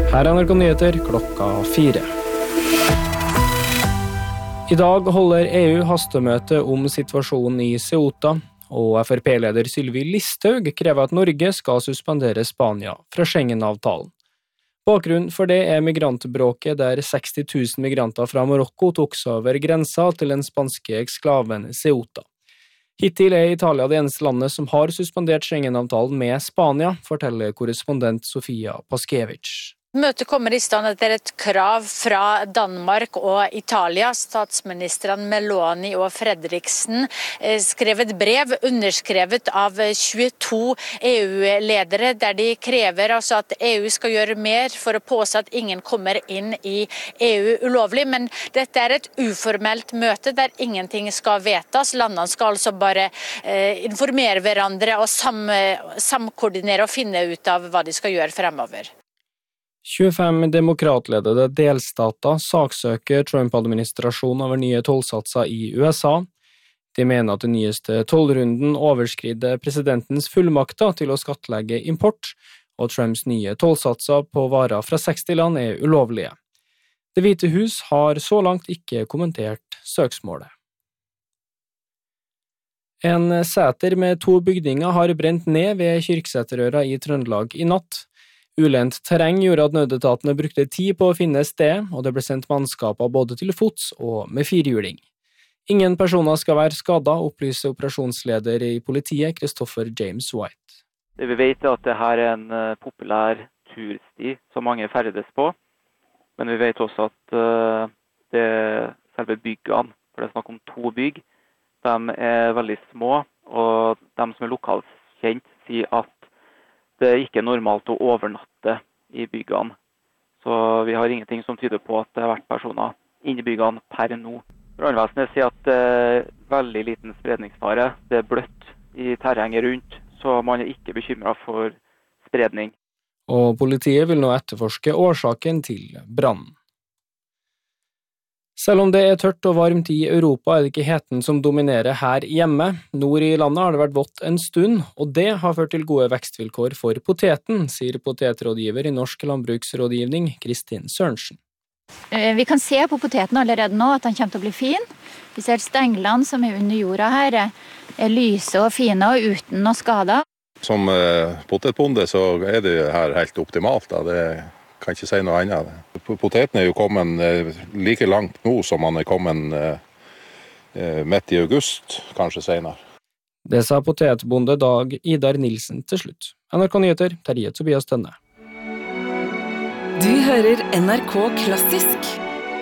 Her er NRK Nyheter 4. I dag holder EU hastemøte om situasjonen i Ceuta, og FrP-leder Sylvi Listhaug krever at Norge skal suspendere Spania fra Schengen-avtalen. Bakgrunnen for det er migrantbråket der 60 000 migranter fra Marokko tok seg over grensa til den spanske eksklaven Ceuta. Hittil er Italia det eneste landet som har suspendert Schengen-avtalen med Spania, forteller korrespondent Sofia Paskevich. Møtet kommer i stand etter et krav fra Danmark og Italia. Statsministrene Meloni og Fredriksen skrev et brev underskrevet av 22 EU-ledere, der de krever at EU skal gjøre mer for å påse at ingen kommer inn i EU ulovlig. Men dette er et uformelt møte der ingenting skal vedtas. Landene skal altså bare informere hverandre og samkoordinere og finne ut av hva de skal gjøre fremover. 25 demokratledede delstater saksøker Trump-administrasjonen over nye tollsatser i USA. De mener at den nyeste tollrunden overskrider presidentens fullmakter til å skattlegge import, og Trumps nye tollsatser på varer fra 60 land er ulovlige. Det Hvite hus har så langt ikke kommentert søksmålet. En seter med 2 bygninger har brent ned ved Kyrksæterøra i Trøndelag i natt. Ulendt terreng gjorde at nødetatene brukte tid på å finne sted, og det ble sendt mannskaper både til fots og med firhjuling. Ingen personer skal være skadet, opplyser operasjonsleder i politiet, Christopher James White. Det vi vet er at dette er en populær tursti som mange ferdes på, men vi vet også at selve byggene, for det er snakk om 2 bygg, de er veldig små, og de som er lokalkjent sier at det er ikke normalt å overnatte i byggene, så vi har ingenting som tyder på at det har vært personer inne i byggene per nå. Brannvesenet sier at det er veldig liten spredningsfare, det er bløtt i terrenget rundt, så man er ikke bekymret for spredning. Og politiet vil nå etterforske årsaken til brannen. Selv om det er tørt og varmt i Europa, er det ikke heten som dominerer her hjemme. Nord i landet har det vært vått en stund, og det har ført til gode vekstvilkår for poteten, sier potetrådgiver i Norsk landbruksrådgivning, Kristin Sørensen. Vi kan se på poteten allerede nå at den kommer til å bli fin. Vi ser stenglene som er under jorda her, er lyse og fine og uten noe skader. Som potetbonde så er det her helt optimalt, da. Det kan ikke si noe annet. Poteten er jo kommet like langt nå som man er kommet midt i august, kanskje senere. Det sa potetbonde Dag Idar Nilsen til slutt. NRK Nyheter, Terje Tobias Tønne. Du hører NRK Klassisk.